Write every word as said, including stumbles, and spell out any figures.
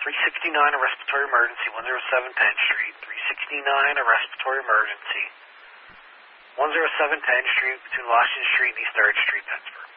three sixty-nine, a respiratory emergency, one oh seven tenth Street. three sixty-nine, a respiratory emergency, one oh seven tenth Street between Washington Street and East third Street, Pittsburgh.